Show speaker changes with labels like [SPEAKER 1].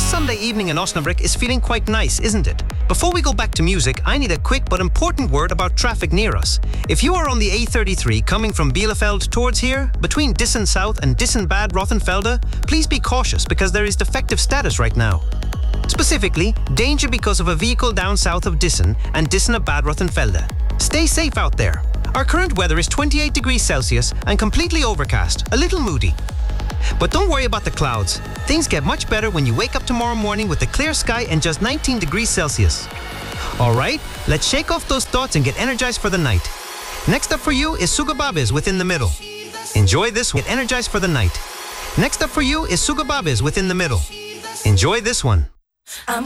[SPEAKER 1] Sunday evening in Osnabrück is feeling quite nice, isn't it? Before we go back to music, I need a quick but important word about traffic near us. If you are on the A33 coming from Bielefeld towards here, between Dissen South and Dissen Bad Rothenfelde, please be cautious because there is defective status right now. Specifically, danger because of a vehicle down south of Dissen and Dissen Bad Rothenfelde. Stay safe out there. Our current weather is 28 degrees Celsius and completely overcast, a little moody. But don't worry about the clouds. Things get much better when you wake up tomorrow morning with a clear sky and just 19 degrees Celsius. Alright, let's shake off those thoughts and get energized for the night. Next up for you is Sugababes Within the Middle. Enjoy this one. Get energized for the night. Next up for you is Sugababes Within the Middle. Enjoy this one.
[SPEAKER 2] I'm